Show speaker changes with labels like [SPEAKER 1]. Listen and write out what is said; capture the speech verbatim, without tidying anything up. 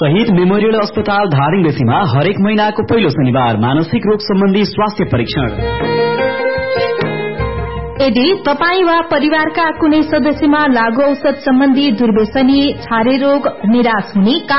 [SPEAKER 1] शहीद मेमोरियल अस्पताल धादिङ बेसीमा हरेक महिनाको पहिलो शनिबार मानसिक रोग सम्बन्धी स्वास्थ्य परीक्षण।
[SPEAKER 2] यदि तपाई वा परिवारका कुनै सदस्यमा लागू औषध सम्बन्धी दुर्व्यसनी, छारे रोग, निराश हुने,